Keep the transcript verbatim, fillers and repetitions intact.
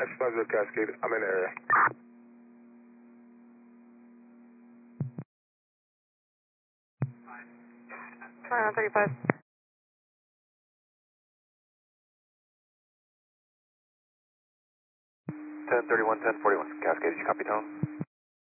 X five zero Cascade, I'm in area. nine thirty-five. ten thirty-one, ten forty-one, Cascade, did you copy tone?